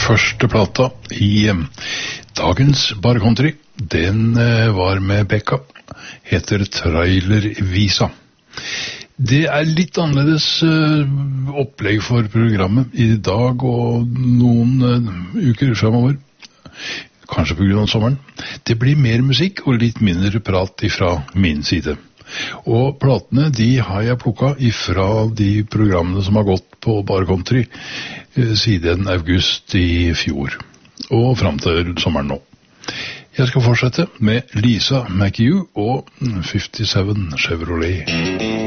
Første plata i dagens Bar Country, den var med Becka, heter Trailervisa. Det litt annerledes opplegg for programmet i dag og noen uker fremover, kanskje på grunn av sommeren. Det blir mer musikk og litt mindre prat ifra min side. Og platene, de har jeg plukket ifra de programmene som har gått på Bar Country siden august i fjor, og frem til sommeren nå. Jeg skal fortsette med Lisa McHugh og 57 Chevrolet.